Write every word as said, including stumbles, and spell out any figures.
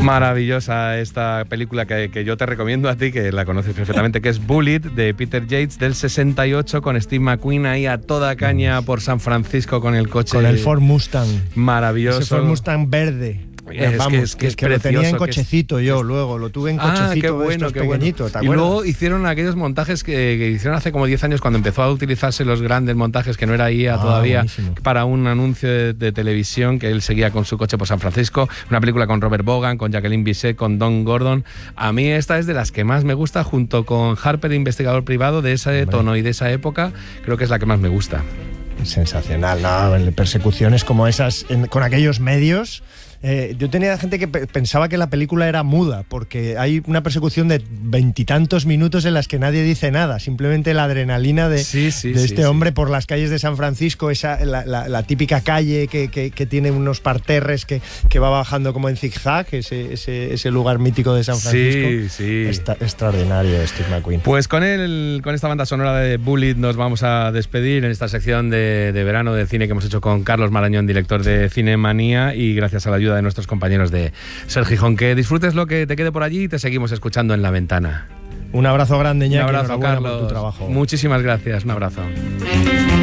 Maravillosa esta película que, que yo te recomiendo a ti, que la conoces perfectamente, que es Bullitt, de Peter Yates, del sesenta y ocho, con Steve McQueen ahí a toda caña por San Francisco con el coche. Con el Ford Mustang. Maravilloso. Ese Ford Mustang verde. Es Vamos, que, es, que, es que lo tenía en cochecito es, yo, luego lo tuve en cochecito. Ah, qué bueno, de qué pequeñito, bueno. ¿te Y acuerdas? luego hicieron aquellos montajes que, que hicieron hace como diez años, cuando empezó a utilizarse los grandes montajes, que no era I A ah, todavía, buenísimo. para un anuncio de, de televisión, que él seguía con su coche por San Francisco, una película con Robert Vaughan, con Jacqueline Bisset, con Don Gordon. A mí esta es de las que más me gusta, junto con Harper, investigador privado, de ese Hombre. tono y de esa época, creo que es la que más me gusta. Sensacional, no, persecuciones como esas en, con aquellos medios. Eh, yo tenía gente que pe- pensaba que la película era muda, porque hay una persecución de veintitantos minutos en las que nadie dice nada, simplemente la adrenalina de, sí, sí, de sí, este sí. hombre por las calles de San Francisco, esa, la, la, la típica calle que, que, que tiene unos parterres que, que va bajando como en zigzag, ese, ese, ese lugar mítico de San Francisco. Sí, sí. Está, extraordinario Steve McQueen. Pues con él, con esta banda sonora de Bullitt nos vamos a despedir en esta sección de, de verano de cine que hemos hecho con Carlos Marañón, director de Cinemanía, y gracias a la ayuda de nuestros compañeros de Ser Gijón. Que disfrutes lo que te quede por allí y te seguimos escuchando en La Ventana. Un abrazo grande, Iñaki. Un abrazo, enhorabuena Carlos. por tu trabajo. Muchísimas gracias. Un abrazo.